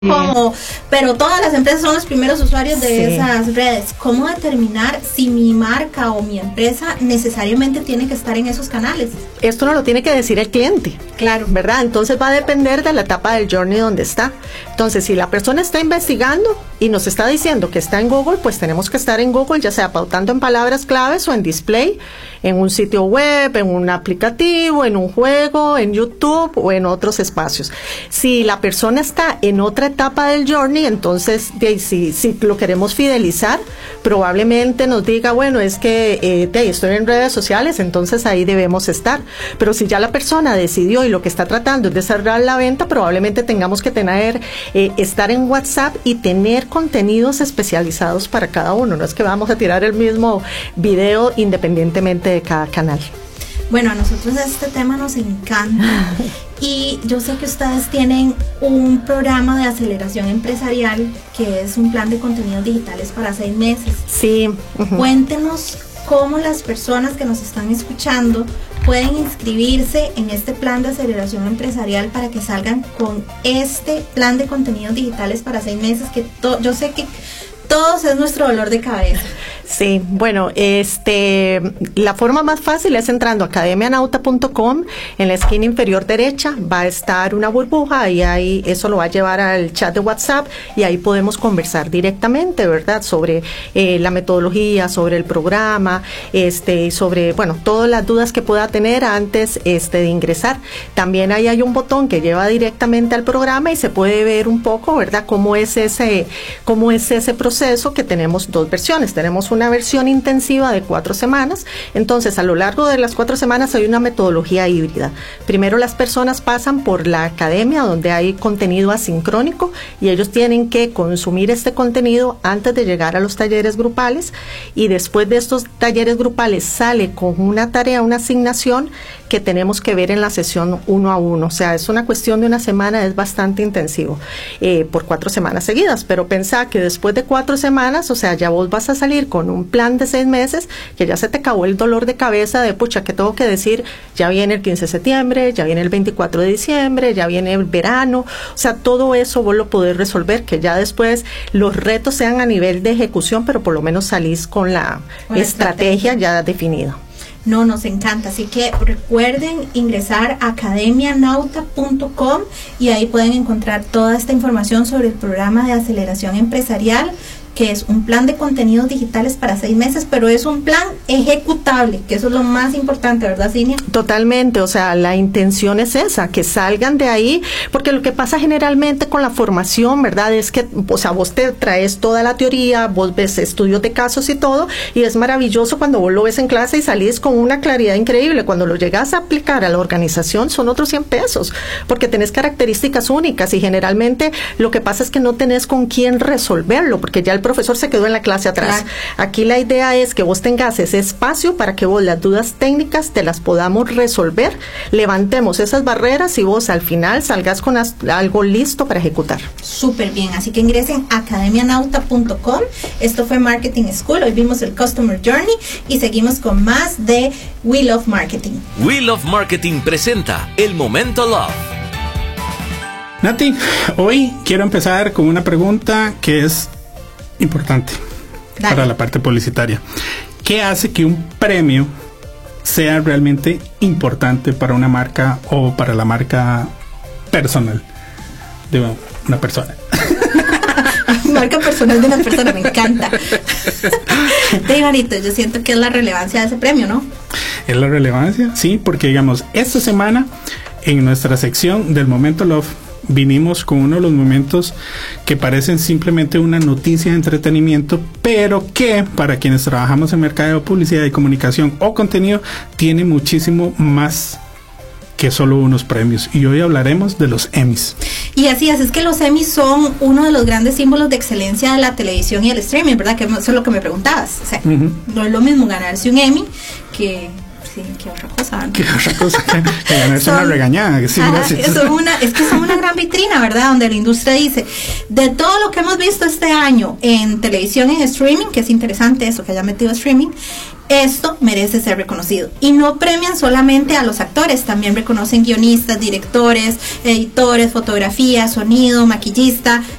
pero todas las empresas son los primeros usuarios de esas redes. ¿Cómo determinar si mi marca o mi empresa necesariamente tiene que estar en esos canales? Esto no lo tiene que decir el cliente, claro, ¿verdad? Entonces va a depender de la etapa del journey donde está. Entonces, si la persona está investigando y nos está diciendo que está en Google, pues tenemos que estar en Google, ya sea pautando en palabras claves o en display, en un sitio web, en un aplicativo, en un juego, en YouTube o en otros espacios. Si la persona está en otra etapa del journey, entonces si lo queremos fidelizar, probablemente nos diga, bueno, es que estoy en redes sociales, entonces ahí debemos estar. Pero si ya la persona decidió y lo que está tratando es de cerrar la venta, probablemente tengamos que estar en WhatsApp y tener contenidos especializados para cada uno. No es que vamos a tirar el mismo video independientemente de cada canal. Bueno, a nosotros este tema nos encanta y yo sé que ustedes tienen un programa de aceleración empresarial que es un plan de contenidos digitales para 6 meses. Sí. Cuéntenos cómo las personas que nos están escuchando pueden inscribirse en este plan de aceleración empresarial para que salgan con este plan de contenidos digitales para 6 meses que yo sé que todos es nuestro dolor de cabeza. Sí, bueno, la forma más fácil es entrando a academianauta.com. En la esquina inferior derecha va a estar una burbuja y ahí eso lo va a llevar al chat de WhatsApp y ahí podemos conversar directamente, ¿verdad? Sobre la metodología, sobre el programa, sobre, bueno, todas las dudas que pueda tener antes de ingresar. También ahí hay un botón que lleva directamente al programa y se puede ver un poco, ¿verdad? Cómo es ese proceso, que tenemos 2 versiones. Tenemos una versión intensiva de 4 semanas. Entonces, a lo largo de las 4 semanas hay una metodología híbrida. Primero las personas pasan por la academia donde hay contenido asincrónico y ellos tienen que consumir este contenido antes de llegar a los talleres grupales, y después de estos talleres grupales sale con una tarea, una asignación que tenemos que ver en la sesión 1 a 1. O sea, es una cuestión de una semana, es bastante intensivo, por 4 semanas seguidas, pero pensá que después de 4 semanas, o sea, ya vos vas a salir con un plan de 6 meses, que ya se te acabó el dolor de cabeza de, pucha, ¿qué tengo que decir? Ya viene el 15 de septiembre, ya viene el 24 de diciembre, ya viene el verano, o sea, todo eso vos lo podés resolver, que ya después los retos sean a nivel de ejecución, pero por lo menos salís con la estrategia ya definida. No, nos encanta, así que recuerden ingresar a academianauta.com y ahí pueden encontrar toda esta información sobre el programa de aceleración empresarial, que es un plan de contenidos digitales para 6 meses, pero es un plan ejecutable, que eso es lo más importante, ¿verdad, Cinia? Totalmente, o sea, la intención es esa, que salgan de ahí, porque lo que pasa generalmente con la formación, ¿verdad? Es que, o sea, vos te traes toda la teoría, vos ves estudios de casos y todo, y es maravilloso cuando vos lo ves en clase y salís con una claridad increíble. Cuando lo llegas a aplicar a la organización son otros 100 pesos, porque tenés características únicas y generalmente lo que pasa es que no tenés con quién resolverlo, porque ya el profesor se quedó en la clase atrás. Claro. Aquí la idea es que vos tengas ese espacio para que vos las dudas técnicas te las podamos resolver, levantemos esas barreras y vos al final salgas con algo listo para ejecutar. Súper bien, así que ingresen a academianauta.com. Esto fue Marketing School, hoy vimos el Customer Journey y seguimos con más de We Love Marketing. We Love Marketing presenta El Momento Love. Nati, hoy quiero empezar con una pregunta que es importante. Dale. Para la parte publicitaria. ¿Qué hace que un premio sea realmente importante para una marca o para la marca personal de una persona? Marca personal de una persona, me encanta. De Ivanito, yo siento que es la relevancia de ese premio, ¿no? Es la relevancia, sí, porque digamos, esta semana en nuestra sección del Momento Love vinimos con uno de los momentos que parecen simplemente una noticia de entretenimiento, pero que para quienes trabajamos en mercadeo, publicidad y comunicación o contenido, tiene muchísimo más que solo unos premios. Y hoy hablaremos de los Emmys. Y así es que los Emmys son uno de los grandes símbolos de excelencia de la televisión y el streaming, ¿verdad? Que eso es lo que me preguntabas. O sea, no es lo mismo ganarse un Emmy que Sí, qué otra cosa. Qué otra cosa, que ganarse una regañada. Sí, es que son una gran vitrina, ¿verdad? Donde la industria dice, de todo lo que hemos visto este año en televisión, en streaming, que es interesante eso, que haya metido streaming, esto merece ser reconocido. Y no premian solamente a los actores, también reconocen guionistas, directores, editores, fotografía, sonido, maquillista,